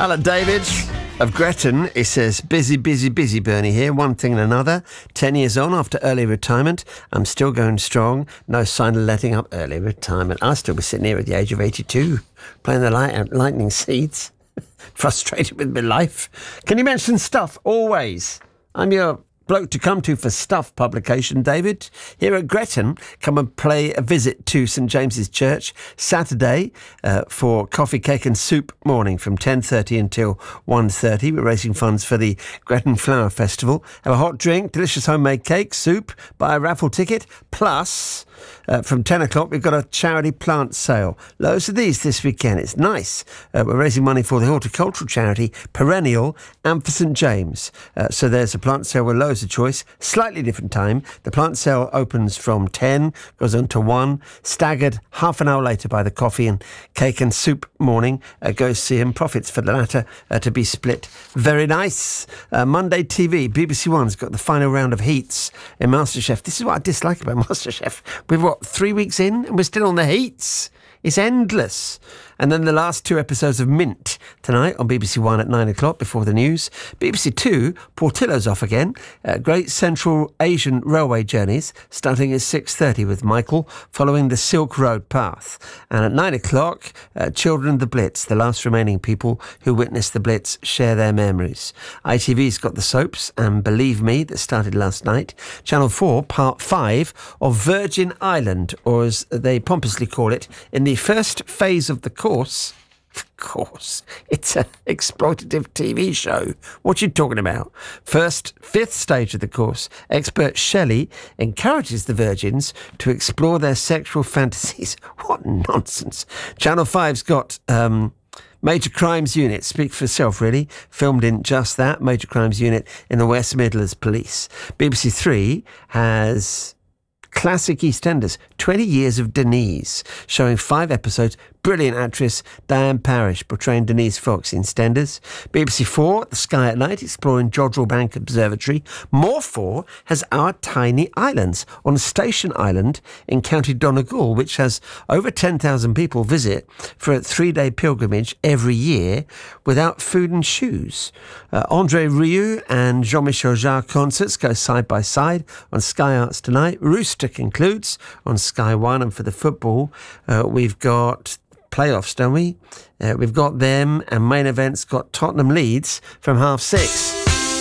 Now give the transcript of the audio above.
Hello, David of Gretton. It says, busy, busy, busy, Bernie here. One thing and another. 10 years on after early retirement. I'm still going strong. No sign of letting up early retirement. I'll still be sitting here at the age of 82, playing the lightning seeds. Frustrated with my life. Can you mention stuff? Always. I'm your bloke to come to for Stuff publication, David. Here at Gretton, come and pay a visit to St James's Church Saturday for coffee, cake and soup morning from 10:30 until 1:30. We're raising funds for the Gretton Flower Festival. Have a hot drink, delicious homemade cake, soup, buy a raffle ticket, plus from 10 o'clock we've got a charity plant sale. Loads of these this weekend. It's nice. We're raising money for the horticultural charity Perennial and for St James. So there's a plant sale with loads of choice. Slightly different time. The plant sale opens from 10, goes on to 1, staggered half an hour later by the coffee and cake and soup morning. Go see him. Profits for the latter to be split. Very nice. Monday TV, BBC One's got the final round of heats in MasterChef. This is what I dislike about MasterChef. We've got 3 weeks in and we're still on the heats. It's endless. And then the last 2 episodes of Mint tonight on BBC One at 9 o'clock before the news. BBC Two, Portillo's off again. Great Central Asian Railway journeys starting at 6:30 with Michael following the Silk Road path. And at 9 o'clock, Children of the Blitz, the last remaining people who witnessed the Blitz share their memories. ITV's got the soaps and Believe Me that started last night. Channel 4, Part 5 of Virgin Island, or as they pompously call it, in the first phase of the course. Of course, it's an exploitative TV show. What you talking about? Fifth stage of the course. Expert Shelley encourages the virgins to explore their sexual fantasies. What nonsense. Channel 5's got Major Crimes Unit, speak for itself really, filmed in just that, Major Crimes Unit in the West Midlands Police. BBC 3 has Classic EastEnders, 20 Years of Denise, showing 5 episodes. Brilliant actress Diane Parrish portraying Denise Fox in EastEnders. BBC 4, The Sky at Night, exploring Jodrell Bank Observatory. More 4 has Our Tiny Islands on Station Island in County Donegal, which has over 10,000 people visit for a 3-day pilgrimage every year without food and shoes. Andre Rieu and Jean-Michel Jarre concerts go side by side on Sky Arts tonight. Rooster concludes on Sky One, and for the football, we've got playoffs, don't we? We've got them, and main events got Tottenham Leeds from 6:30.